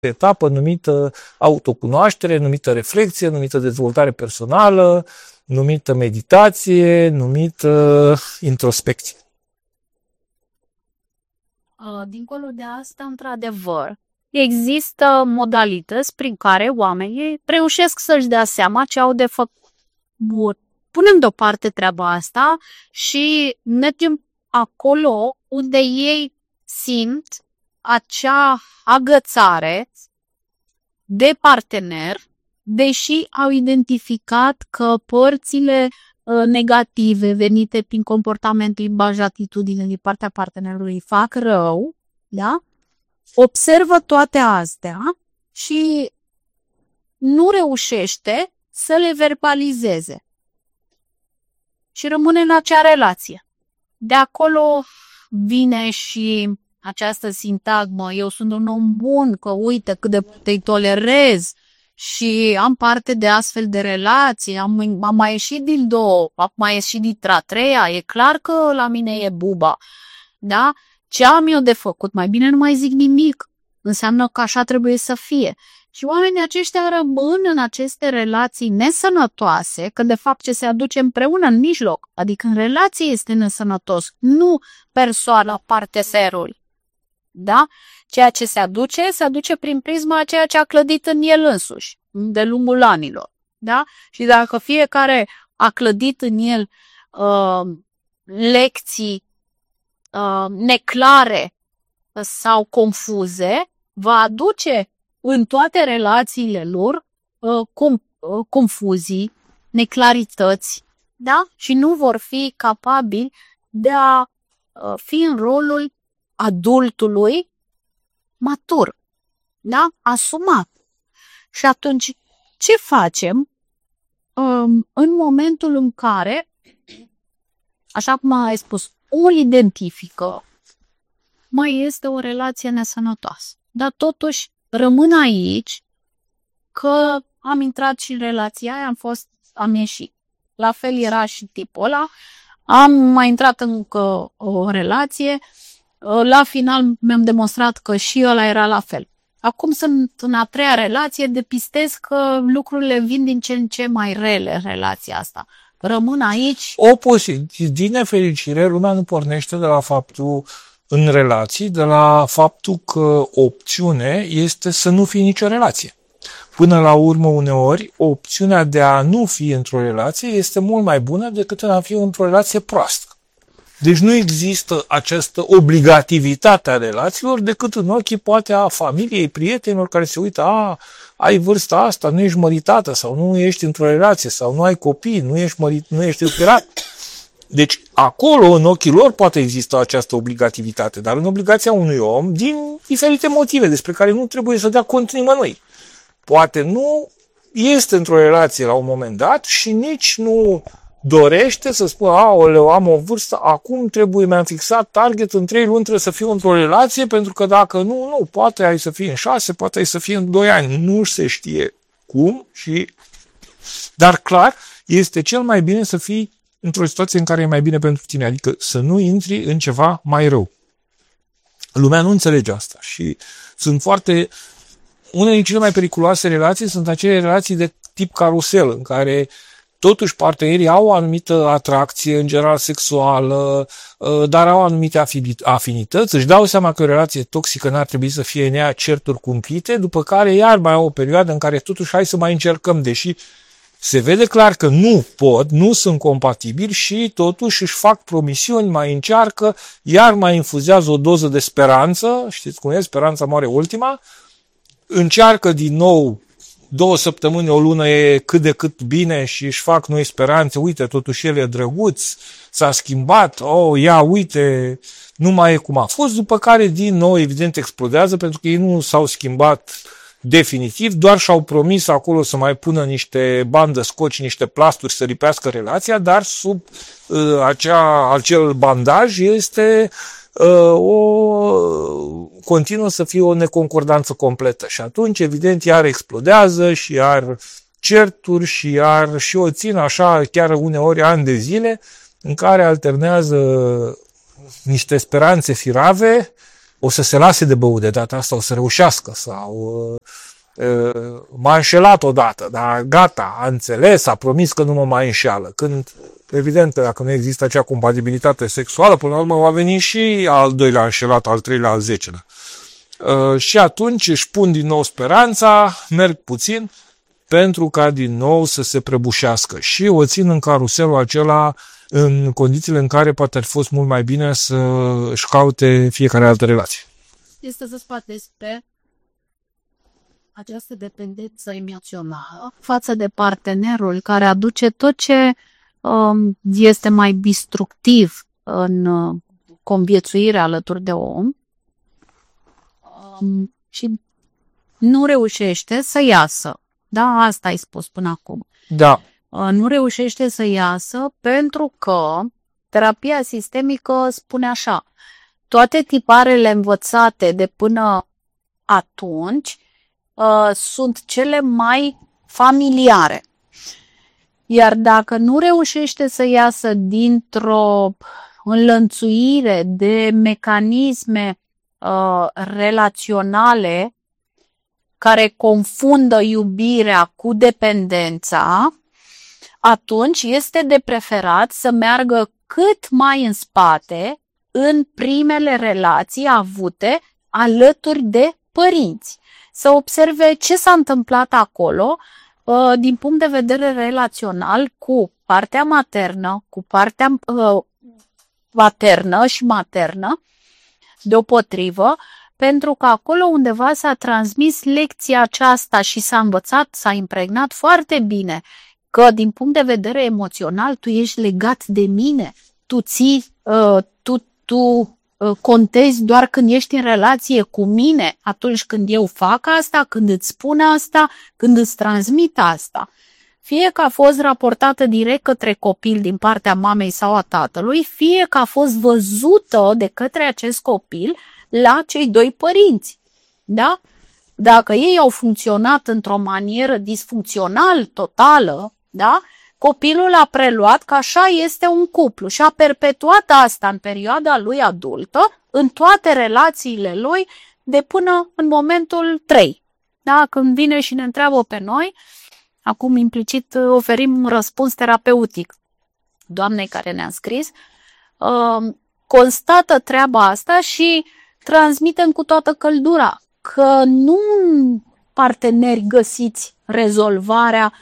etapă numită autocunoaștere, numită reflexie, numită dezvoltare personală, numită meditație, numită introspecție. Dincolo de asta, într-adevăr, există modalități prin care oamenii reușesc să-și dea seama ce au de făcut. Bun. Punem deoparte treaba asta și mergem acolo unde ei simt acea agățare de partener, deși au identificat că părțile negative venite prin comportament, limbaj, atitudine din partea partenerului fac rău, da? Observă toate astea și nu reușește să le verbalizeze. Și rămâne în acea relație. De acolo vine și această sintagmă, eu sunt un om bun, că uite cât de te tolerez și am parte de astfel de relații, am mai ieșit din două, am mai ieșit din a treia, e clar că la mine e buba. Da? Ce am eu de făcut? Mai bine nu mai zic nimic. Înseamnă că așa trebuie să fie. Și oamenii aceștia rămân în aceste relații nesănătoase, că de fapt ce se aduce împreună în mijloc, adică în relație este nesănătos, nu persoana, partenerul. Da? Ceea ce se aduce prin prisma a ceea ce a clădit în el însuși, de lungul anilor. Da? Și dacă fiecare a clădit în el lecții neclare sau confuze, va aduce în toate relațiile lor confuzii, neclarități, da? Și nu vor fi capabili de a fi în rolul adultului matur, da? Asumat. Și atunci, ce facem în momentul în care, așa cum ai spus, omul identifică, mai este o relație nesănătoasă, dar totuși rămân aici că am intrat și în relația aia, am ieșit. La fel era și tipul ăla, am mai intrat încă o relație, la final mi-am demonstrat că și ăla era la fel. Acum sunt în a treia relație, depistez că lucrurile vin din ce în ce mai rele în relația asta. Rămân aici. Din nefericire, lumea nu pornește de la faptul în relații, de la faptul că opțiune este să nu fie nicio relație. Până la urmă, uneori, opțiunea de a nu fi într-o relație este mult mai bună decât a fi într-o relație proastă. Deci nu există această obligativitate a relațiilor decât în ochii poate a familiei, prietenilor care se uită, ai vârsta asta, nu ești măritată sau nu ești într-o relație sau nu ai copii, nu ești operat. Deci acolo, în ochii lor, poate exista această obligativitate, dar în obligația unui om, din diferite motive despre care nu trebuie să dea cont nimănui. Poate nu este într-o relație la un moment dat și nici nu dorește să spună, aoleu, am o vârstă, acum mi-am fixat target, în 3 luni trebuie să fiu într-o relație, pentru că dacă nu, poate ai să fie în 6, poate ai să fie în 2 ani. Nu se știe cum, dar clar, este cel mai bine să fii într-o situație în care e mai bine pentru tine, adică să nu intri în ceva mai rău. Lumea nu înțelege asta și unele din cele mai periculoase relații sunt acele relații de tip carusel, în care totuși partenerii au o anumită atracție, în general sexuală, dar au anumite afinități, își dau seama că o relație toxică n-ar trebui să fie în ea certuri cumplite, după care iar mai au o perioadă în care totuși hai să mai încercăm, deși se vede clar că nu pot, nu sunt compatibili și totuși își fac promisiuni, mai încearcă, iar mai infuzează o doză de speranță, știți cum e, speranța moare ultima, încearcă din nou 2 săptămâni, o lună e cât de cât bine și își fac noi speranțe, uite, totuși el e drăguț, s-a schimbat, uite, nu mai e cum a fost, după care din nou evident explodează pentru că ei nu s-au schimbat definitiv, doar și-au promis acolo să mai pună niște bandă scoci, niște plasturi să lipească relația, dar sub acel bandaj este continuă să fie o neconcordanță completă și atunci evident iar explodează și iar certuri și o țin așa chiar uneori ani de zile în care alternează niște speranțe firave o să se lase de băut de data asta, o să reușească sau m-a înșelat odată, dar gata, a înțeles, a promis că nu mă mai înșeală. Când, evident, dacă nu există acea compatibilitate sexuală, până la urmă va veni și al doilea înșelat, al treilea, al zecelea. Și atunci își pun din nou speranța, merg puțin, pentru ca din nou să se prăbușească. Și o țin în caruselul acela în condițiile în care poate ar fi fost mult mai bine să își caute fiecare altă relație. Este vorba despre această dependență emoțională față de partenerul care aduce tot ce este mai destructiv în conviețuirea alături de om și nu reușește să iasă. Da, asta ai spus până acum. Da. Nu reușește să iasă pentru că terapia sistemică spune așa: toate tiparele învățate de până atunci sunt cele mai familiare. Iar dacă nu reușește să iasă dintr-o înlănțuire de mecanisme relaționale care confundă iubirea cu dependența, atunci este de preferat să meargă cât mai în spate în primele relații avute alături de părinți. Să observe ce s-a întâmplat acolo din punct de vedere relațional cu partea maternă, cu partea paternă și maternă, deopotrivă, pentru că acolo undeva s-a transmis lecția aceasta și s-a învățat, s-a impregnat foarte bine că din punct de vedere emoțional tu ești legat de mine, tu contezi doar când ești în relație cu mine, atunci când eu fac asta, când îți spun asta, când îți transmit asta. Fie că a fost raportată direct către copil din partea mamei sau a tatălui, fie că a fost văzută de către acest copil la cei doi părinți. Da? Dacă ei au funcționat într-o manieră disfuncțional, totală, da? Copilul a preluat că așa este un cuplu și a perpetuat asta în perioada lui adultă, în toate relațiile lui, de până în momentul 3. Da? Când vine și ne întreabă pe noi, acum implicit oferim un răspuns terapeutic doamnei care ne-a scris, constată treaba asta și transmitem cu toată căldura că nu parteneri găsiți rezolvarea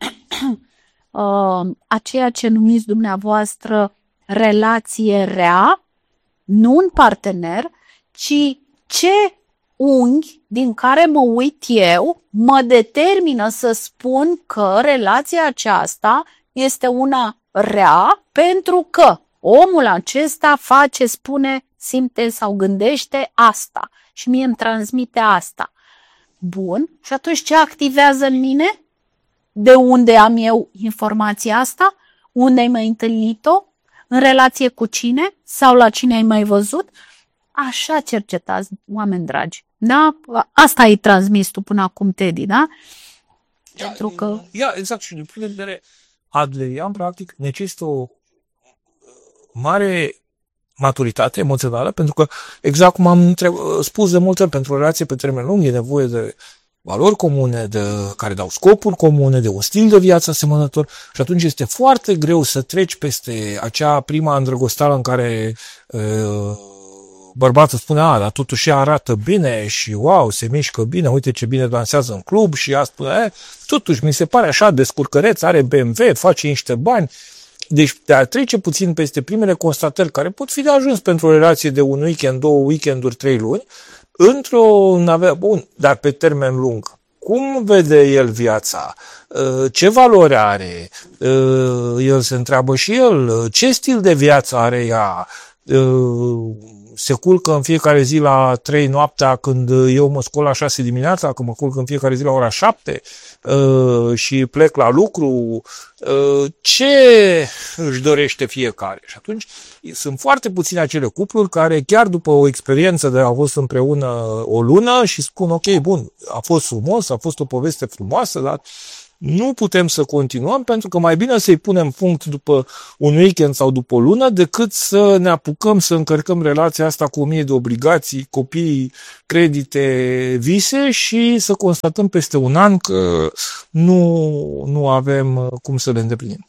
a ceea ce numiți dumneavoastră relație rea, nu un partener, ci ce unghi din care mă uit eu mă determină să spun că relația aceasta este una rea pentru că omul acesta face, spune, simte sau gândește asta și mie îmi transmite asta. Bun, și atunci ce activează în mine? De unde am eu informația asta? Unde ai mai întâlnit-o? În relație cu cine? Sau la cine ai mai văzut? Așa cercetați, oameni dragi. Da? Asta ai transmis tu până acum, Teddy, da? Pentru că... Exact, și din punct de vedere adlerian, practic, necesită o mare maturitate emoțională, pentru că, exact cum am spus de multe ori, pentru o relație pe termen lung e nevoie de valori comune, care dau scopuri comune, de un stil de viață asemănător și atunci este foarte greu să treci peste acea prima îndrăgosteală în care bărbatul spune, dar totuși ea arată bine și wow, se mișcă bine, uite ce bine dansează în club și ea spune, totuși mi se pare așa descurcăreț, are BMW, face niște bani. Deci te trece puțin peste primele constatări care pot fi de ajuns pentru o relație de un weekend, 2 weekenduri, 3 luni, bun, dar pe termen lung. Cum vede el viața? Ce valori are? El se întreabă și el. Ce stil de viață are ea? Se culcă în fiecare zi la 3 noaptea când eu mă scol la 6 dimineața, când mă culc în fiecare zi la ora 7 și plec la lucru. Ce își dorește fiecare? Și atunci sunt foarte puține acele cupluri care chiar după o experiență de a fost împreună o lună și spun ok, bun, a fost frumos, a fost o poveste frumoasă, dar nu putem să continuăm pentru că mai bine să-i punem punct după un weekend sau după o lună decât să ne apucăm să încărcăm relația asta cu 1000 de obligații, copii, credite, vise și să constatăm peste un an că nu avem cum să le îndeplinim.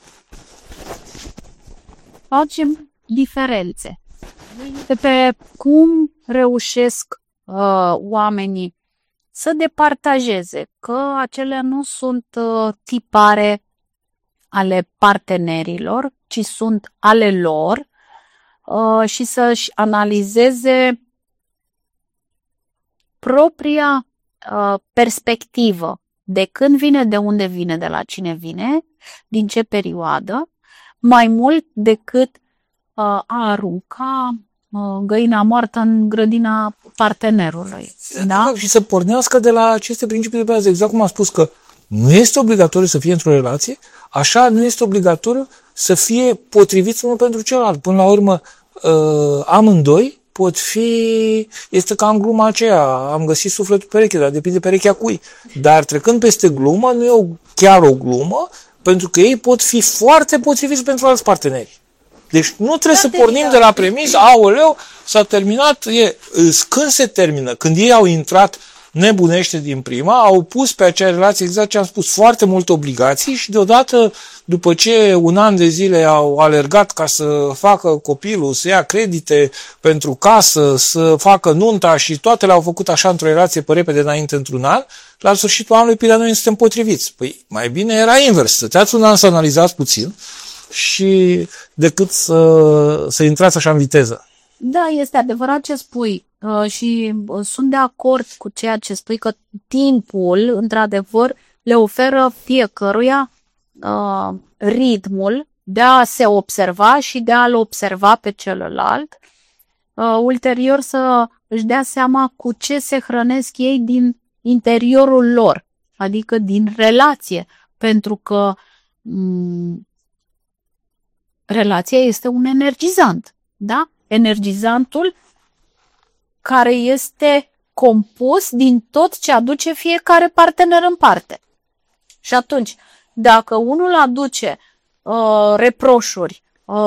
Facem diferențe pe cum reușesc oamenii să departajeze, că acele nu sunt tipare ale partenerilor, ci sunt ale lor și să-și analizeze propria perspectivă de când vine, de unde vine, de la cine vine, din ce perioadă, mai mult decât a arunca găina moartă în grădina partenerului. Da? Și să pornească de la aceste principii de bază. Exact cum am spus că nu este obligatoriu să fie într-o relație, așa nu este obligatoriu să fie potriviți unul pentru celălalt. Până la urmă, amândoi pot fi, este ca în gluma aceea, am găsit sufletul pereche, dar depinde perechea cui. Dar trecând peste glumă, nu e chiar o glumă, pentru că ei pot fi foarte potriviți pentru alți parteneri. Deci nu trebuie să pornim de la premis, aoleu, s-a terminat, când se termină, când ei au intrat nebunește din prima, au pus pe acea relație, exact ce am spus, foarte multe obligații și deodată, după ce un an de zile au alergat ca să facă copilul, să ia credite pentru casă, să facă nunta și toate le-au făcut așa într-o relație pe repede înainte într-un an, la sfârșitul anului, pe noi nu suntem potriviți. Păi mai bine era invers, stăteați un an să analizați puțin și decât să intrați așa în viteză. Da, este adevărat ce spui și sunt de acord cu ceea ce spui că timpul, într-adevăr, le oferă fiecăruia ritmul de a se observa și de a-l observa pe celălalt, ulterior să își dea seama cu ce se hrănesc ei din interiorul lor, adică din relație, pentru că relația este un energizant, da? Energizantul care este compus din tot ce aduce fiecare partener în parte. Și atunci, dacă unul aduce reproșuri,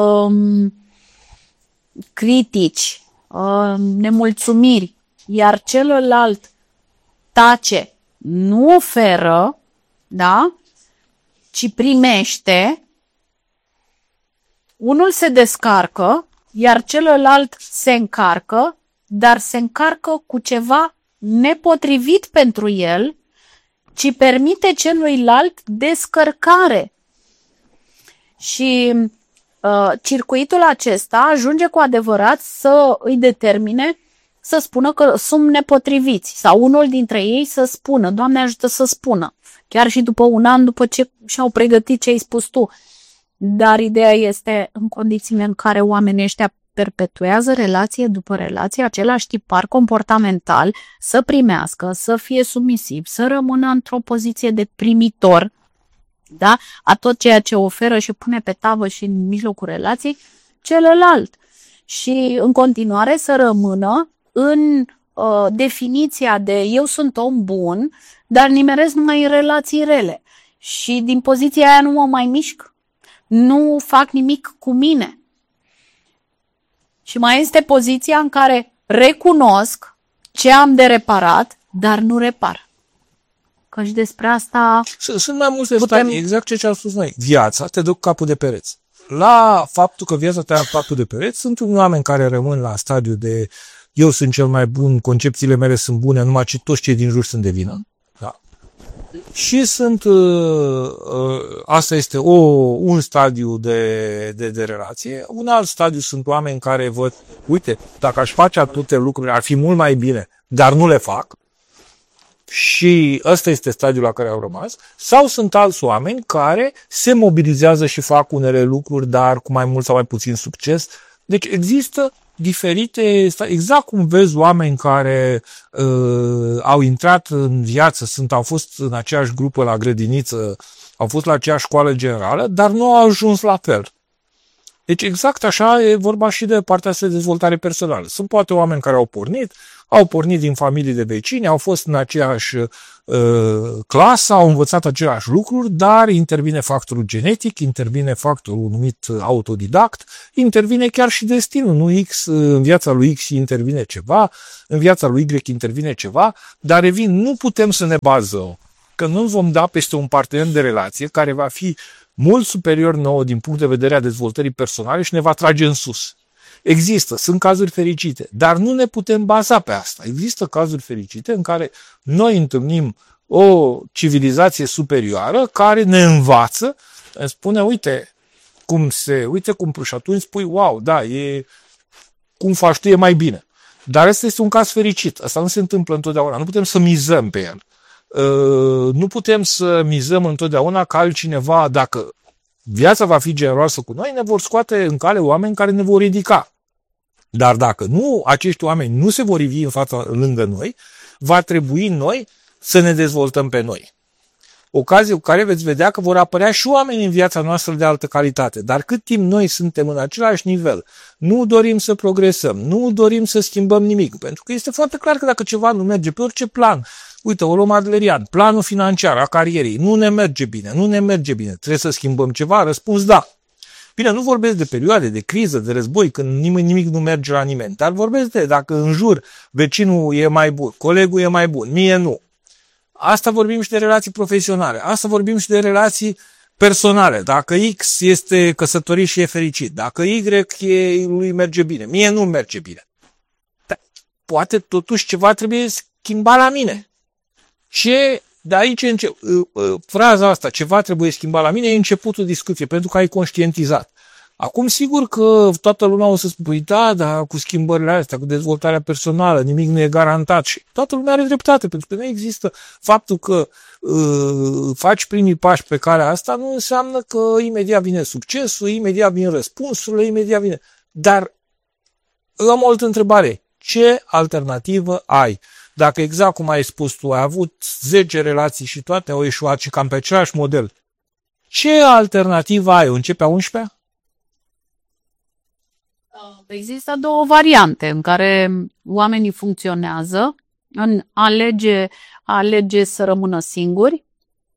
critici, nemulțumiri, iar celălalt tace, nu oferă, da? Ci primește, unul se descarcă, iar celălalt se încarcă, dar se încarcă cu ceva nepotrivit pentru el, ci permite celuilalt descărcare. Și circuitul acesta ajunge cu adevărat să îi determine să spună că sunt nepotriviți sau unul dintre ei să spună, Doamne ajută să spună, chiar și după un an după ce și-au pregătit ce ai spus tu. Dar ideea este în condițiile în care oamenii ăștia perpetuează relație după relație, același tipar comportamental, să primească, să fie submisiv, să rămână într-o poziție de primitor, da? A tot ceea ce oferă și pune pe tavă și în mijlocul relației celălalt. Și în continuare să rămână în definiția de eu sunt om bun, dar nimeresc numai în relații rele. Și din poziția aia nu mă mai mișc. Nu fac nimic cu mine. Și mai este poziția în care recunosc ce am de reparat, dar nu repar. Că și despre asta sunt mai multe stadii, exact ce am spus noi. Viața te duc capul de pereți. La faptul că viața te ia capul de pereți, sunt unii oameni care rămân la stadiu de eu sunt cel mai bun, concepțiile mele sunt bune, numai ce toți cei din jur sunt de vină. Da. Și asta este un stadiu de relație. Un alt stadiu sunt oameni care văd, uite, dacă aș face atâtea lucruri, ar fi mult mai bine, dar nu le fac. Și ăsta este stadiul la care au rămas. Sau sunt alți oameni care se mobilizează și fac unele lucruri, dar cu mai mult sau mai puțin succes. Deci există diferite, exact cum vezi oameni care au intrat în viață, au fost în aceeași grupă la grădiniță, au fost la aceeași școală generală, dar nu au ajuns la fel. Deci exact așa e vorba și de partea asta de dezvoltare personală. Sunt poate oameni care au pornit, Au pornit din familii de vecini, au fost în aceeași clasă, au învățat aceleași lucruri, dar intervine factorul genetic, intervine factorul numit autodidact, intervine chiar și destinul. Nu X, în viața lui X intervine ceva, în viața lui Y intervine ceva, dar revin, nu putem să ne bazăm că nu vom da peste un partener de relație care va fi mult superior nouă din punct de vedere a dezvoltării personale și ne va trage în sus. Există, sunt cazuri fericite, dar nu ne putem baza pe asta. Există cazuri fericite în care noi întâlnim o civilizație superioară care ne învață, îmi spune, uite cum și atunci spui, wow, da, cum faci tu e mai bine. Dar ăsta este un caz fericit, asta nu se întâmplă întotdeauna, nu putem să mizăm pe el. Nu putem să mizăm întotdeauna că altcineva, dacă viața va fi generoasă cu noi, ne vor scoate în cale oameni care ne vor ridica. Dar dacă nu, acești oameni nu se vor ridica în fața lângă noi, va trebui noi să ne dezvoltăm pe noi. Ocazie cu care veți vedea că vor apărea și oameni în viața noastră de altă calitate. Dar cât timp noi suntem în același nivel, nu dorim să progresăm, nu dorim să schimbăm nimic. Pentru că este foarte clar că dacă ceva nu merge pe orice plan, uite, o luăm Adlerian, planul financiar a carierei, nu ne merge bine, trebuie să schimbăm ceva? Răspuns da. Bine, nu vorbesc de perioade de criză, de război, când nimic nu merge la nimeni, dar vorbesc de dacă în jur vecinul e mai bun, colegul e mai bun, mie nu. Asta vorbim și de relații profesionale, asta vorbim și de relații personale. Dacă X este căsătorit și e fericit, dacă Y lui merge bine, mie nu merge bine. Dar poate totuși ceva trebuie schimbat la mine. De aici fraza asta, ceva trebuie schimbat la mine, e începutul discuției, pentru că ai conștientizat. Acum, sigur că toată lumea o să spui, da, dar cu schimbările astea, cu dezvoltarea personală, nimic nu e garantat și toată lumea are dreptate, pentru că nu există faptul că faci primii pași pe calea asta, nu înseamnă că imediat vine succesul, imediat vin răspunsurile, imediat vine. Dar am o altă întrebare. Ce alternativă ai? Dacă exact cum ai spus tu, ai avut 10 relații și toate au ieșuat și cam pe același model, ce alternativă ai? Începe a 11-a? Există două variante în care oamenii funcționează, în alege să rămână singuri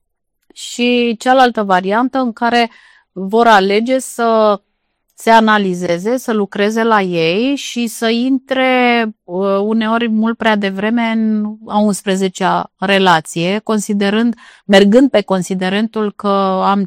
și cealaltă variantă în care vor alege să se analizeze, să lucreze la ei și să intre uneori mult prea devreme în a 11-a relație, mergând pe considerentul că am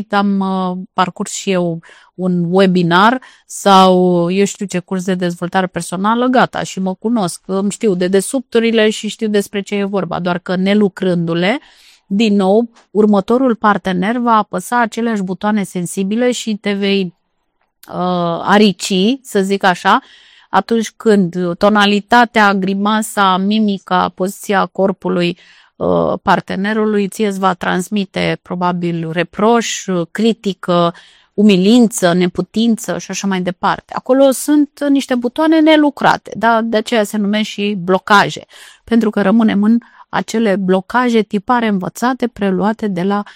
parcurs și eu un webinar sau eu știu ce curs de dezvoltare personală, gata, și mă cunosc, îmi știu dedesubturile și știu despre ce e vorba, doar că nelucrându-le, din nou, următorul partener va apăsa aceleași butoane sensibile și te vei arici, să zic așa, atunci când tonalitatea, grimasa, mimica, poziția corpului partenerului ție îți va transmite probabil reproș, critică, umilință, neputință și așa mai departe. Acolo sunt niște butoane nelucrate, da? De aceea se numesc și blocaje, pentru că rămânem în acele blocaje tipare învățate, preluate de la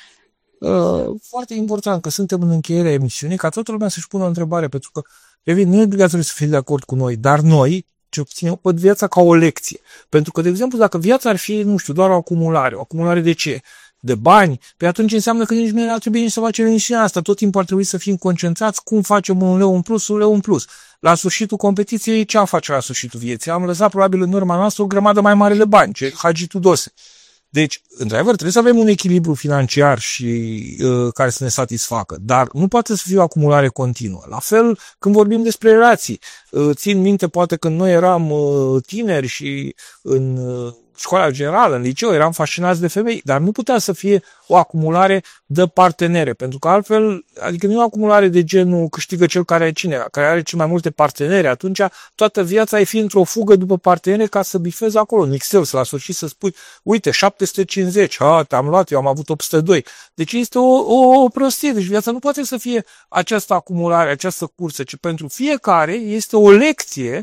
foarte important că suntem în încheierea emisiunii, ca toată lumea să-și pună o întrebare, pentru că, evident, nu e obligatoriu să fie de acord cu noi, dar noi, ce obținem, văd viața ca o lecție. Pentru că, de exemplu, dacă viața ar fi, nu știu, doar o acumulare de ce? De bani, pe atunci înseamnă că nici nu ar trebui nici să facem emisiunea asta. Tot timpul ar trebui să fim concentrați cum facem un leu în plus. La sfârșitul competiției, ce am face la sfârșitul vieții? Am lăsat probabil în urma noastră o grămadă mai mare de bani, ce Hagi Tudose. Deci, într-adevăr, trebuie să avem un echilibru financiar și care să ne satisfacă, dar nu poate să fie o acumulare continuă. La fel, când vorbim despre relații, țin minte, poate când noi eram tineri și în școala generală, în liceu, eram fascinați de femei, dar nu putea să fie o acumulare de partenere, pentru că altfel, adică nu e o acumulare de genul câștigă cel care are cel mai multe partenere, atunci toată viața ai fi într-o fugă după partenere ca să bifezi acolo în Excel, să la sfârșit să spui, uite, 750, te-am luat, eu am avut 802. Deci este o prostie, deci viața nu poate să fie această acumulare, această cursă, ci pentru fiecare este o lecție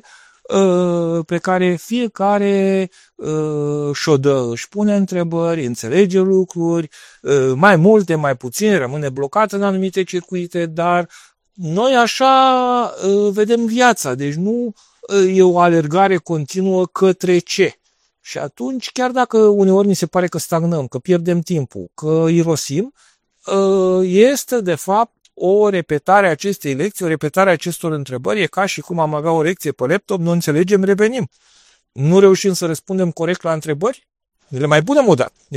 pe care fiecare și-o dă, își pune întrebări, înțelege lucruri, mai multe, mai puțin, rămâne blocat în anumite circuite, dar noi așa vedem viața, deci nu e o alergare continuă către ce? Și atunci, chiar dacă uneori ni se pare că stagnăm, că pierdem timpul, că irosim, este de fapt o repetare a acestei lecții, o repetare a acestor întrebări. E ca și cum am avea o lecție pe laptop, nu înțelegem, revenim. Nu reușim să răspundem corect la întrebări, le mai punem o dată.